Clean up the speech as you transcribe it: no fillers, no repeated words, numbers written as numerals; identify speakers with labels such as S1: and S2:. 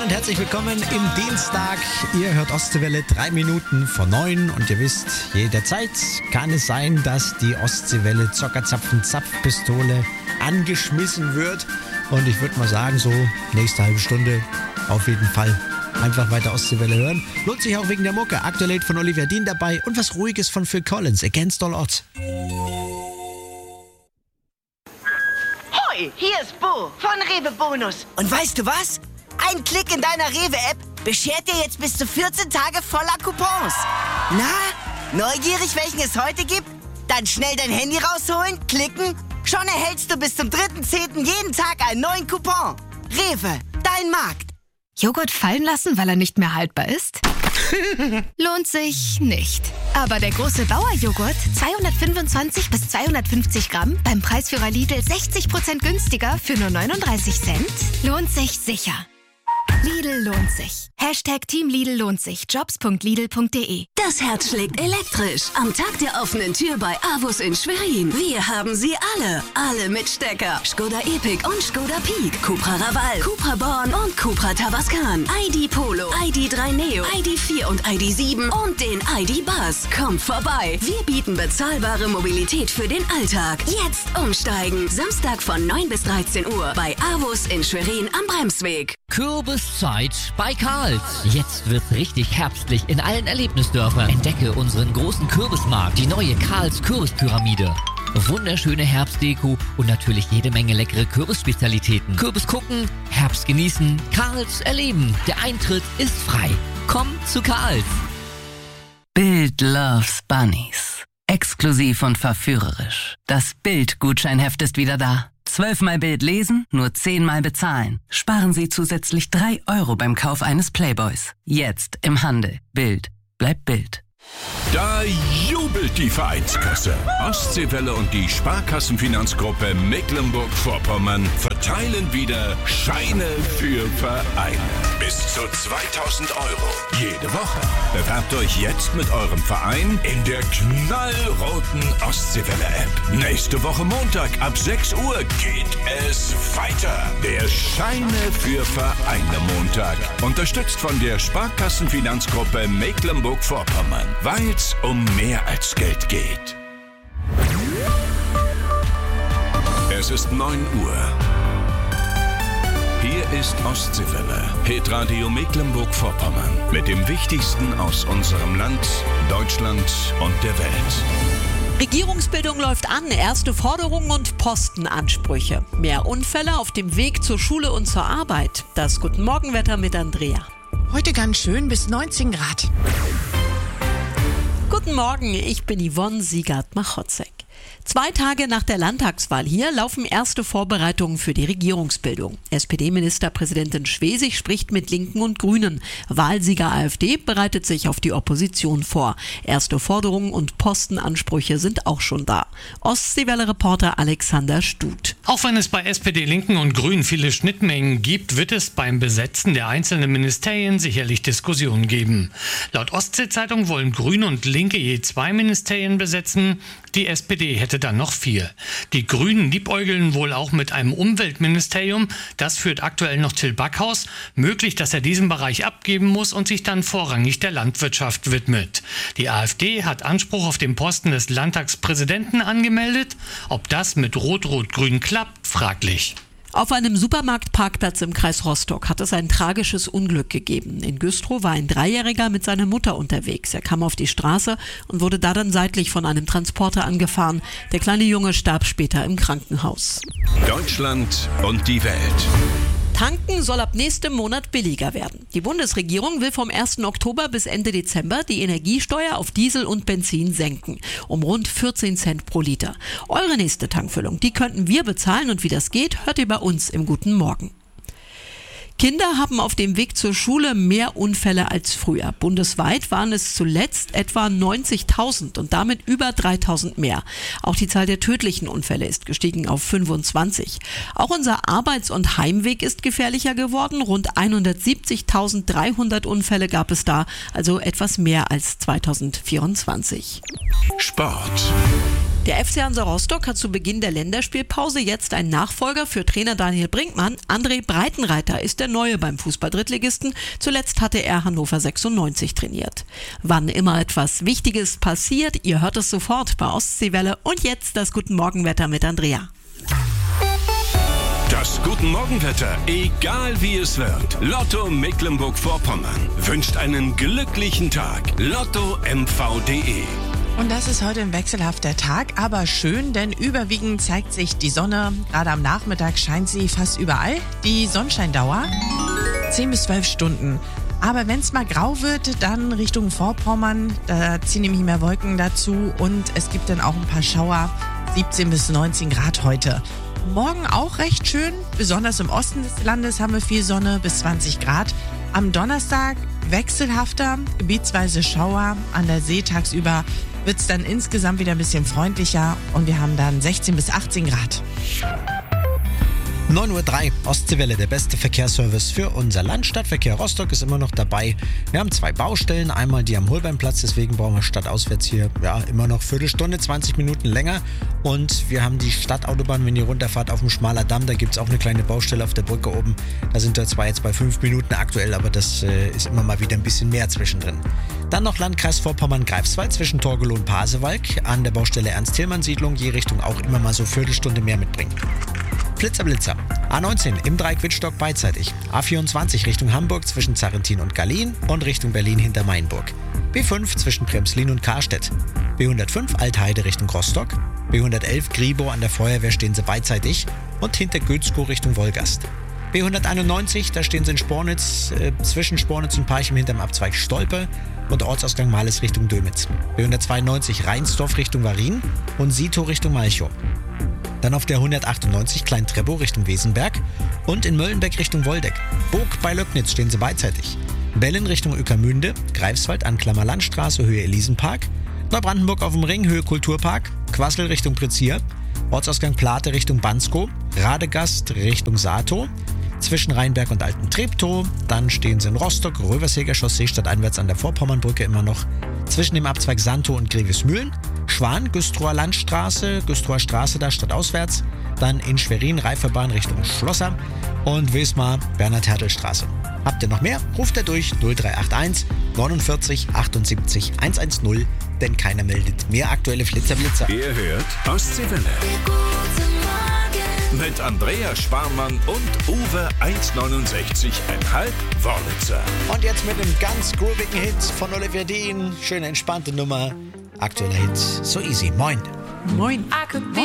S1: und herzlich willkommen im Dienstag. Ihr hört Ostseewelle 3 Minuten vor 9 und ihr wisst, jederzeit kann es sein, dass die Ostseewelle Zockerzapfen-Zapfpistole angeschmissen wird. Und ich würde mal sagen, so nächste halbe Stunde auf jeden Fall einfach weiter Ostseewelle hören. Lohnt sich auch wegen der Mucke. Aktuell von Olivia Dean dabei und was Ruhiges von Phil Collins, Against All Odds.
S2: Hoi, hier ist Bo von Rewe Bonus.
S3: Und weißt du was? Ein Klick in deiner Rewe-App beschert dir jetzt bis zu 14 Tage voller Coupons. Na, neugierig, welchen es heute gibt? Dann schnell dein Handy rausholen, klicken. Schon erhältst du bis zum 3.10. jeden Tag einen neuen Coupon. Rewe, dein Markt.
S4: Joghurt fallen lassen, weil er nicht mehr haltbar ist? Lohnt sich nicht. Aber der große Bauerjoghurt, 225 bis 250 Gramm, beim Preisführer Lidl 60% günstiger für nur 39 Cent, lohnt sich sicher. Lidl lohnt sich. Hashtag Team Lidl lohnt sich. Jobs.lidl.de.
S5: Das Herz schlägt elektrisch. Am Tag der offenen Tür bei AWUS in Schwerin. Wir haben sie alle. Alle mit Stecker. Skoda Epic und Skoda Peak. Cupra Raval, Cupra Born und Cupra Tavascan. ID Polo, ID3 Neo, ID4 und ID7 und den ID Buzz. Kommt vorbei. Wir bieten bezahlbare Mobilität für den Alltag. Jetzt umsteigen. Samstag von 9 bis 13 Uhr bei AWUS in Schwerin am Bremsweg.
S6: Kürbiszeit bei Karls. Jetzt wird's richtig herbstlich in allen Erlebnisdörfern. Entdecke unseren großen Kürbismarkt, die neue Karls Kürbispyramide. Wunderschöne Herbstdeko und natürlich jede Menge leckere Kürbisspezialitäten. Kürbis gucken, Herbst genießen, Karls erleben. Der Eintritt ist frei. Komm zu Karls.
S7: Bild loves Bunnies. Exklusiv und verführerisch. Das Bild-Gutscheinheft ist wieder da. 12-mal Bild lesen, nur 10-mal bezahlen. Sparen Sie zusätzlich 3 € beim Kauf eines Playboys. Jetzt im Handel. Bild. Bleibt Bild.
S8: Da jubelt die Vereinskasse. Ostseewelle und die Sparkassenfinanzgruppe Mecklenburg-Vorpommern verteilen wieder Scheine für Vereine. Bis zu 2.000 € jede Woche. Bewerbt euch jetzt mit eurem Verein in der knallroten Ostseewelle-App. Nächste Woche Montag ab 6 Uhr geht es weiter. Der Scheine für Vereine Montag. Unterstützt von der Sparkassenfinanzgruppe Mecklenburg-Vorpommern. Weil es um mehr als Geld geht. Es ist 9 Uhr. Hier ist Ostseewelle, Hitradio Mecklenburg-Vorpommern. Mit dem Wichtigsten aus unserem Land, Deutschland und der Welt.
S9: Regierungsbildung läuft an, erste Forderungen und Postenansprüche. Mehr Unfälle auf dem Weg zur Schule und zur Arbeit. Das Guten Morgenwetter mit Andrea.
S10: Heute ganz schön bis 19 Grad.
S9: Guten Morgen, ich bin Yvonne Siegert-Machotzek. 2 Tage nach der Landtagswahl hier laufen erste Vorbereitungen für die Regierungsbildung. SPD-Ministerpräsidentin Schwesig spricht mit Linken und Grünen. Wahlsieger AfD bereitet sich auf die Opposition vor. Erste Forderungen und Postenansprüche sind auch schon da. Ostseewelle-Reporter Alexander Stut.
S11: Auch wenn es bei SPD, Linken und Grünen viele Schnittmengen gibt, wird es beim Besetzen der einzelnen Ministerien sicherlich Diskussionen geben. Laut Ostsee-Zeitung wollen Grüne und Linke je 2 Ministerien besetzen. Die SPD hätte dann noch 4. Die Grünen liebäugeln wohl auch mit einem Umweltministerium. Das führt aktuell noch Till Backhaus. Möglich, dass er diesen Bereich abgeben muss und sich dann vorrangig der Landwirtschaft widmet. Die AfD hat Anspruch auf den Posten des Landtagspräsidenten angemeldet. Ob das mit Rot-Rot-Grün klappt, fraglich.
S9: Auf einem Supermarktparkplatz im Kreis Rostock hat es ein tragisches Unglück gegeben. In Güstrow war ein 3-Jähriger mit seiner Mutter unterwegs. Er kam auf die Straße und wurde da dann seitlich von einem Transporter angefahren. Der kleine Junge starb später im Krankenhaus.
S8: Deutschland und die Welt.
S9: Tanken soll ab nächstem Monat billiger werden. Die Bundesregierung will vom 1. Oktober bis Ende Dezember die Energiesteuer auf Diesel und Benzin senken. Um rund 14 Cent pro Liter. Eure nächste Tankfüllung, die könnten wir bezahlen und wie das geht, hört ihr bei uns im Guten Morgen. Kinder haben auf dem Weg zur Schule mehr Unfälle als früher. Bundesweit waren es zuletzt etwa 90.000 und damit über 3.000 mehr. Auch die Zahl der tödlichen Unfälle ist gestiegen auf 25. Auch unser Arbeits- und Heimweg ist gefährlicher geworden. Rund 170.300 Unfälle gab es da, also etwas mehr als 2024.
S8: Sport.
S9: Der FC Hansa Rostock hat zu Beginn der Länderspielpause jetzt einen Nachfolger für Trainer Daniel Brinkmann. André Breitenreiter ist der Neue beim Fußball-Drittligisten. Zuletzt hatte er Hannover 96 trainiert. Wann immer etwas Wichtiges passiert, ihr hört es sofort bei Ostseewelle. Und jetzt das Guten Morgenwetter mit Andrea.
S8: Das Guten Morgenwetter, egal wie es wird. Lotto Mecklenburg-Vorpommern wünscht einen glücklichen Tag. LottoMV.de.
S10: Und das ist heute ein wechselhafter Tag, aber schön, denn überwiegend zeigt sich die Sonne. Gerade am Nachmittag scheint sie fast überall. Die Sonnenscheindauer 10 bis 12 Stunden. Aber wenn es mal grau wird, dann Richtung Vorpommern. Da ziehen nämlich mehr Wolken dazu und es gibt dann auch ein paar Schauer. 17 bis 19 Grad heute. Morgen auch recht schön. Besonders im Osten des Landes haben wir viel Sonne bis 20 Grad. Am Donnerstag wechselhafter, gebietsweise Schauer. An der See tagsüber wird es dann insgesamt wieder ein bisschen freundlicher und wir haben dann 16 bis 18 Grad.
S1: 9:03 Uhr, Ostseewelle, der beste Verkehrsservice für unser Land. Stadtverkehr Rostock ist immer noch dabei. Wir haben 2 Baustellen, einmal die am Holbeinplatz, deswegen brauchen wir stadtauswärts hier immer noch Viertelstunde, 20 Minuten länger. Und wir haben die Stadtautobahn, wenn ihr runterfahrt auf dem Schmaler Damm, da gibt es auch eine kleine Baustelle auf der Brücke oben. Da sind wir zwar jetzt bei 5 Minuten aktuell, aber das ist immer mal wieder ein bisschen mehr zwischendrin. Dann noch Landkreis Vorpommern-Greifswald zwischen Torgelow und Pasewalk. An der Baustelle Ernst-Tillmann-Siedlung, je Richtung auch immer mal so Viertelstunde mehr mitbringen. Blitzer. A19 im Dreieck Wittstock beidseitig. A24 Richtung Hamburg zwischen Zarrentin und Gallien und Richtung Berlin hinter Mainburg. B5 zwischen Bremslin und Karstedt. B105 Altheide Richtung Rostock. B111 Griebow an der Feuerwehr stehen sie beidseitig und hinter Götzkow Richtung Wolgast. B191, da stehen sie in Spornitz, zwischen Spornitz und Parchim hinterm Abzweig Stolpe und Ortsausgang Males Richtung Dömitz. B192 Reinsdorf Richtung Varin und Sito Richtung Malchow. Dann auf der 198 Klein-Treppow Richtung Wesenberg und in Möllenbeck Richtung Woldeck. Burg bei Löcknitz stehen sie beidseitig. Bellen Richtung Ueckermünde, Greifswald Anklammer Landstraße Höhe Elisenpark, Neubrandenburg auf dem Ring Höhe Kulturpark, Quassel Richtung Prizier, Ortsausgang Plate Richtung Banskow, Radegast Richtung Saatow, zwischen Rheinberg und Alten Treptow. Dann stehen sie in Rostock, Röversäger Chaussee stadteinwärts an der Vorpommernbrücke immer noch, zwischen dem Abzweig Santow und Grevesmühlen. Schwan, Güstrower Landstraße, Güstrower Straße da stadtauswärts, dann in Schwerin Reifebahn Richtung Schlosser und Wismar Bernhard-Hertel-Straße. Habt ihr noch mehr? Ruft ihr durch 0381 49 78 110, denn keiner meldet mehr aktuelle Flitzer.
S8: Ihr hört Ostseewelle. Mit Andrea Sparmann und Uwe 1,69,5 Wörlitzer.
S1: Und jetzt mit einem ganz groovigen Hit von Oliver Dean. Schöne entspannte Nummer. Aktueller Hit, So Easy. Moin.
S9: Moin.
S10: Moin.